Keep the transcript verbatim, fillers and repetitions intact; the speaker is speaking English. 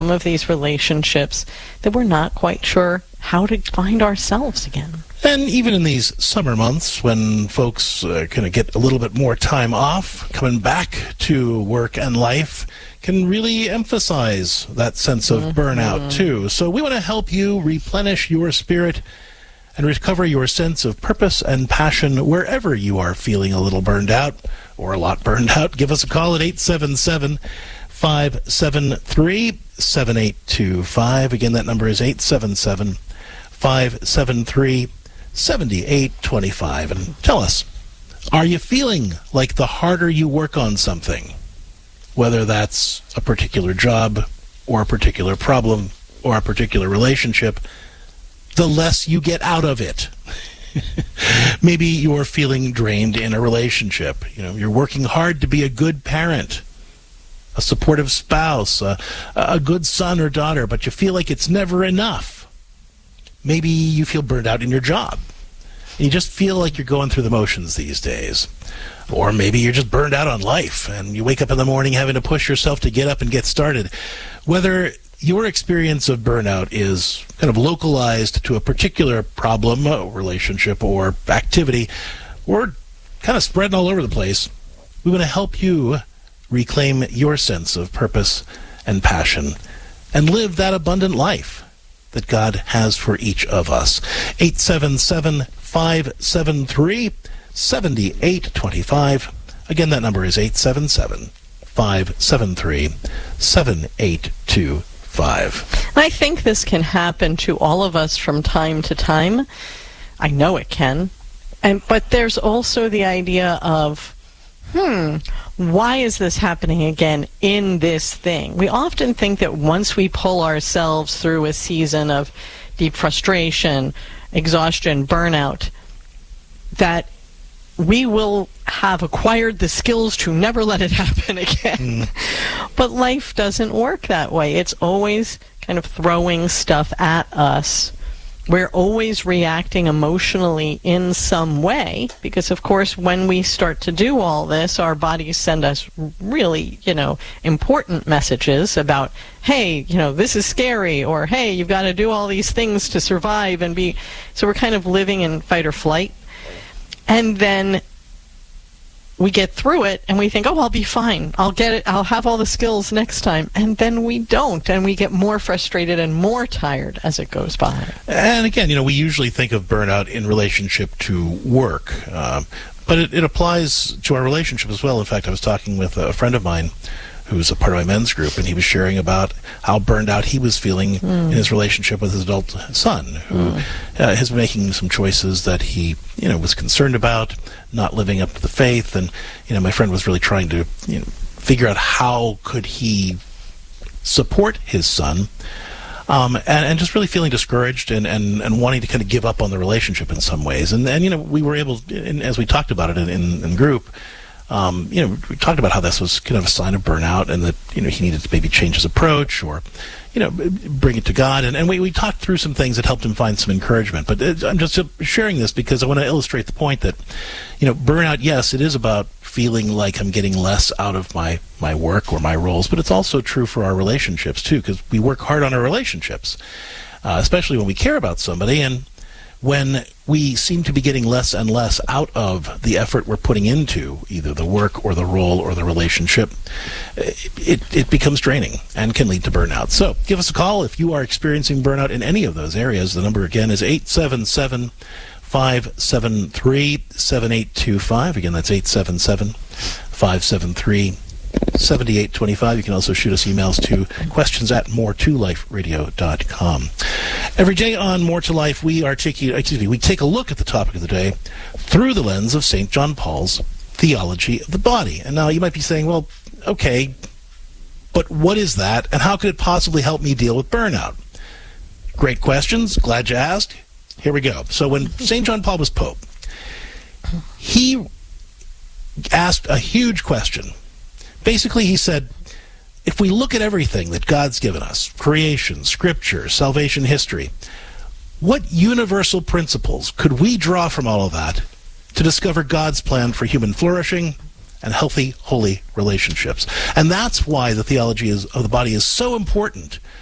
of these relationships that we're not quite sure how to find ourselves again. And even in these summer months when folks uh, kind of get a little bit more time off, coming back to work and life can really emphasize that sense of mm-hmm. burnout too. So we want to help you replenish your spirit and recover your sense of purpose and passion wherever you are feeling a little burned out or a lot burned out. Give us a call at eight seven seven, five seven three, seven eight two five. Again, that number is eight seven seven, five seven three, seven eight two five. And tell us, are you feeling like the harder you work on something, whether that's a particular job or a particular problem or a particular relationship, the less you get out of it? Maybe you're feeling drained in a relationship. You know, you're working hard to be a good parent, a supportive spouse, a, a good son or daughter, but you feel like it's never enough. Maybe you feel burned out in your job. And you just feel like you're going through the motions these days. Or maybe you're just burned out on life and you wake up in the morning having to push yourself to get up and get started. Whether your experience of burnout is kind of localized to a particular problem, a relationship, or activity, or kind of spreading all over the place, we want to help you reclaim your sense of purpose and passion and live that abundant life that God has for each of us. eight seven seven, five seven three, seven eight two five. Again, that number is eight seven seven, five seven three, seven eight two five. I think this can happen to all of us from time to time. I know it can. And but there's also the idea of, hmm, why is this happening again in this thing? We often think that once we pull ourselves through a season of deep frustration, exhaustion, burnout, that we will have acquired the skills to never let it happen again. Mm. But life doesn't work that way. It's always kind of throwing stuff at us. We're always reacting emotionally in some way because, of course, when we start to do all this, our bodies send us really, you know, important messages about, hey, you know, this is scary, or hey, you've got to do all these things to survive and be... So we're kind of living in fight or flight. And then we get through it and we think, oh, I'll be fine. I'll get it. I'll have all the skills next time. And then we don't. And we get more frustrated and more tired as it goes by. And again, you know, we usually think of burnout in relationship to work. Uh, but it, it applies to our relationship as well. In fact, I was talking with a friend of mine who's a part of my men's group, and he was sharing about how burned out he was feeling mm. in his relationship with his adult son, who mm. uh, is making some choices that he, you know, was concerned about, not living up to the faith. And, you know, my friend was really trying to, you know, figure out how could he support his son, um, and, and just really feeling discouraged and, and, and wanting to kind of give up on the relationship in some ways. And, and you know, we were able, in, as we talked about it in, in, in group, Um, you know, we talked about how this was kind of a sign of burnout and that, you know, he needed to maybe change his approach or, you know, bring it to God. And, and we, we talked through some things that helped him find some encouragement. But it, I'm just sharing this because I want to illustrate the point that, you know, burnout, yes, it is about feeling like I'm getting less out of my, my work or my roles, but it's also true for our relationships, too, because we work hard on our relationships, uh, especially when we care about somebody. And when we seem to be getting less and less out of the effort we're putting into either the work or the role or the relationship, it, it becomes draining and can lead to burnout. So give us a call if you are experiencing burnout in any of those areas. The number again is eight seven seven, five seven three, seven eight two five. Again, that's eight seven seven, five seven three, seven eight two five. You can also shoot us emails to questions at more to life radio dot com. Every day on More to Life, we are taking, excuse me, we take a look at the topic of the day through the lens of Saint John Paul's theology of the body. And now you might be saying, well, okay, but what is that, and how could it possibly help me deal with burnout? Great questions. Glad you asked. Here we go. So when Saint John Paul was Pope, he asked a huge question. Basically, he said, if we look at everything that God's given us, creation, scripture, salvation history, what universal principles could we draw from all of that to discover God's plan for human flourishing and healthy, holy relationships. And that's why the theology is, of the body is so important